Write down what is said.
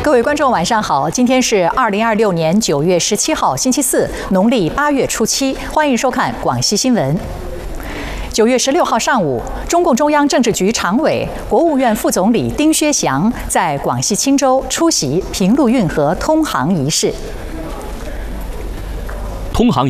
各位观众，晚上好！今天是2026年9月17号，星期四，农历8月初7，欢迎收看广西新闻。9月16号上午，中共中央政治局常委、国务院副总理丁薛祥在广西钦州出席平陆运河通航仪式。 通航